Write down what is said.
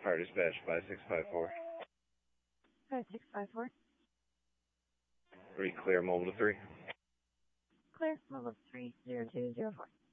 Fire dispatch 5654. 5654. 3 clear, mobile to 3. Clear, mobile 30204.